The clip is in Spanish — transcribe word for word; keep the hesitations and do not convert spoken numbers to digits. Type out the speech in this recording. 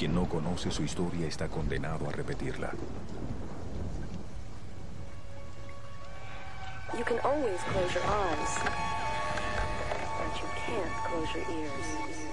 Quien no conoce su historia está condenado a repetirla. You can always close your eyes, but you can't close your ears.